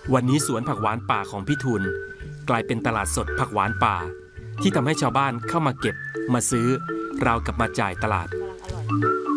วันนี้สวนผักหวานป่าของพี่ทุนกลายเป็นตลาดสดผักหวานป่าที่ทำให้ชาวบ้านเข้ามาเก็บมาซื้อราวกับมาจ่ายตลาดกำลังอร่อย